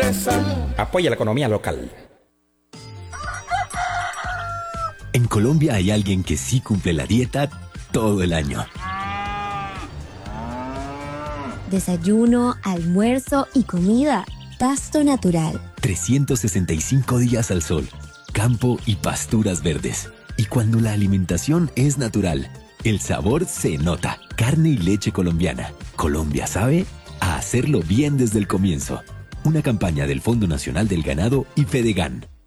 Apoya la economía local. En Colombia hay alguien que sí cumple la dieta todo el año. Desayuno, almuerzo y comida. Pasto natural. 365 días al sol, campo y pasturas verdes. Y cuando la alimentación es natural, el sabor se nota. Carne y leche colombiana. Colombia sabe a hacerlo bien desde el comienzo. Una campaña del Fondo Nacional del Ganado y Fedegan.